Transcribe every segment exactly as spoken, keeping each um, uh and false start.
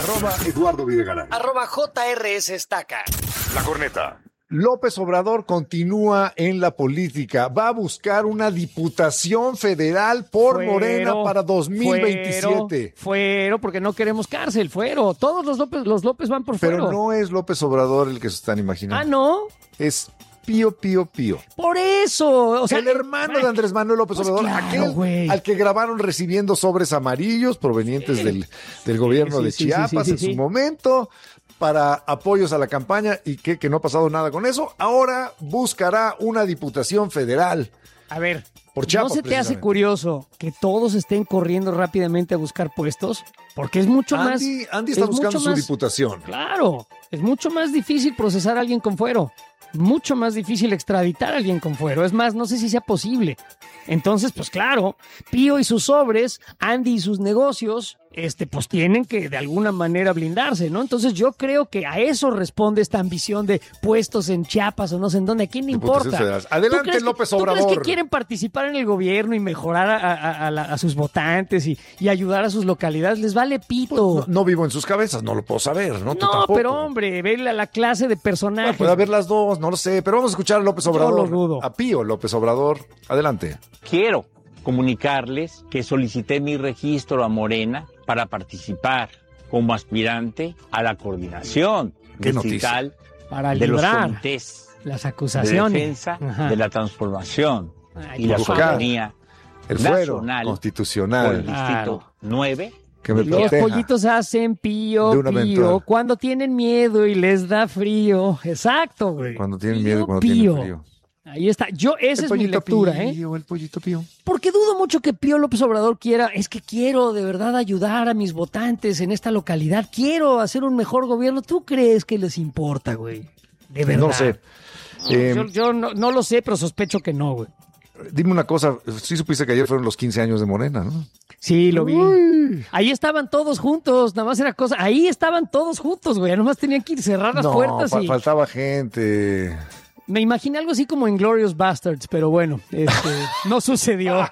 Arroba Eduardo Videgaray. Arroba J R S Estaca. La Corneta. López Obrador continúa en la política. Va a buscar una diputación federal por Fuero, Morena para dos mil veintisiete. Fuero, fuero, porque no queremos cárcel, fuero. Todos los López, los López van por fuero. Pero no es López Obrador el que se están imaginando. Ah, ¿no? Es Pío Pío Pío. Por eso. O sea, el hermano de Andrés Manuel López pues Obrador, claro, aquel güey. al que grabaron recibiendo sobres amarillos provenientes del, del gobierno sí, de sí, Chiapas sí, sí, sí, en sí. su momento, para apoyos a la campaña, y que, que no ha pasado nada con eso. Ahora buscará una diputación federal. A ver, Por Chiapas, ¿no se te hace precisamente. curioso que todos estén corriendo rápidamente a buscar puestos? Porque es mucho más... Andy, Andy está es buscando mucho su más- diputación. Claro, es mucho más difícil procesar a alguien con fuero. Mucho más difícil extraditar a alguien con fuero. Es más, no sé si sea posible. Entonces, pues claro, Pío y sus sobres, Andy y sus negocios, este, pues tienen que de alguna manera blindarse, ¿no? Entonces yo creo que a eso responde esta ambición de puestos en Chiapas o no sé en dónde. ¿A quién le Diputaciones importa? federales. Adelante, ¿Tú crees que- López ¿Tú crees Obrador. que quieren participar en el gobierno y mejorar a, a- a la- a sus votantes y, y ayudar a sus localidades? Les vale pito. No, no vivo en sus cabezas, no lo puedo saber, ¿no? Tú No, tampoco. pero hombre, ve la, la clase de personajes. Bueno, puede haber las dos, no lo sé, pero vamos a escuchar a López Obrador. lo dudo. A Pío López Obrador. Adelante. Quiero comunicarles que solicité mi registro a Morena para participar como aspirante a la coordinación ¿Qué distrital Para de los librar comités las de acusaciones. defensa Ajá. de la transformación Ay, y la por favor. soberanía El fuero nacional por el constitucional distrito Claro. nueve. que me Los proteja. pollitos hacen pío, De una pío, eventual. cuando tienen miedo y les da frío. Exacto, güey. Cuando tienen Pío, miedo y cuando pío. tienen frío. Ahí está. Yo, esa El es mi pollito lectura, ¿eh? Pío, el pollito Pío. Porque dudo mucho que Pío López Obrador quiera, es que quiero de verdad ayudar a mis votantes en esta localidad, quiero hacer un mejor gobierno. ¿Tú crees que les importa, güey? De verdad. No lo sé. Eh, Yo, yo no, no lo sé, pero sospecho que no, güey. Dime una cosa, sí supiste que ayer fueron los quince años de Morena, ¿no? Sí, lo vi. Uy. Ahí estaban todos juntos, nada más era cosa. Ahí estaban todos juntos, güey. Nada más tenían que ir cerrar las No, puertas fa- y. faltaba gente. Me imaginé algo así como en Glorious Bastards, pero bueno, este, no sucedió.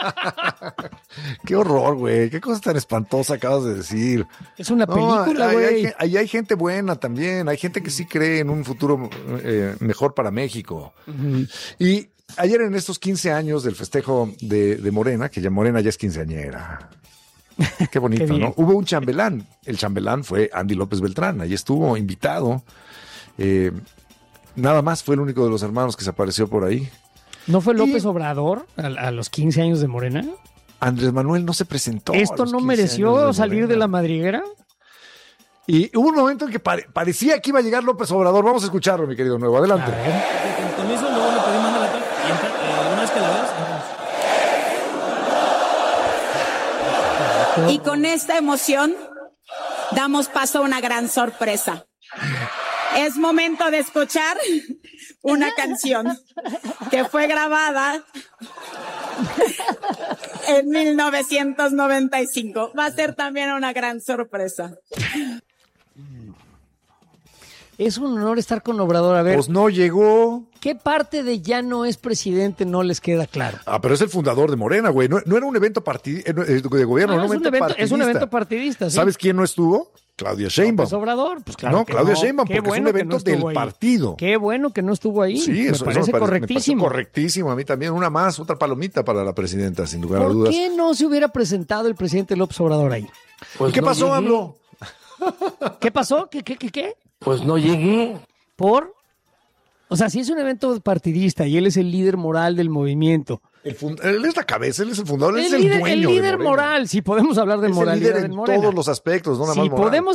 Qué horror, güey. Qué cosa tan espantosa acabas de decir. Es una No, película, ahí hay, güey. gen- ahí hay gente buena también. Hay gente que sí cree en un futuro eh, mejor para México. Ujú. Y ayer en estos quince años del festejo de, de Morena, que ya Morena ya es quinceañera. Qué bonito, Qué bien. ¿no? Hubo un chambelán. El chambelán fue Andy López Beltrán. Ahí estuvo invitado. Eh, nada más fue el único de los hermanos que se apareció por ahí. ¿No fue López Y- Obrador a, a los quince años de Morena? Andrés Manuel no se presentó. a ¿Esto los no quince mereció años salir de Morena. la madriguera? Y hubo un momento en que pare- parecía que iba a llegar López Obrador. Vamos a escucharlo, mi querido Nuevo. Adelante. A ver. Con permiso, luego le pedí manda la tele y entra- eh, una vez que la veas, vamos. Y con esta emoción damos paso a una gran sorpresa. Es momento de escuchar una canción que fue grabada en mil novecientos noventa y cinco. Va a ser también una gran sorpresa. Es un honor estar con Obrador. A ver, Pues no llegó. ¿qué parte de ya no es presidente no les queda claro? Ah, pero es el fundador de Morena, güey. No, no era un evento partid- eh, no, eh, de gobierno, Ah, era es, un un evento evento, es un partidista. evento partidista, ¿sí? ¿Sabes quién no estuvo? Claudia Sheinbaum. López Obrador, pues claro No, que Claudia no. Sheinbaum, Qué porque es un bueno que evento no estuvo del ahí. partido. Qué bueno que no estuvo ahí. Sí, me eso, eso parece me pare- correctísimo. Me parece correctísimo. A mí también. Una más, otra palomita para la presidenta, sin lugar a ¿Por dudas. qué no se hubiera presentado el presidente López Obrador ahí? ¿Y qué pasó, AMLO? ¿Qué pasó? ¿Qué, qué, qué, qué? Pues no llegué. ¿Por? O sea, si es un evento partidista y él es el líder moral del movimiento. El fund- él es la cabeza, él es el fundador, él El es el líder, dueño el de líder Morena. moral, si podemos hablar de Es el moralidad líder en en Morena. todos los aspectos, no nada Si más moral. podemos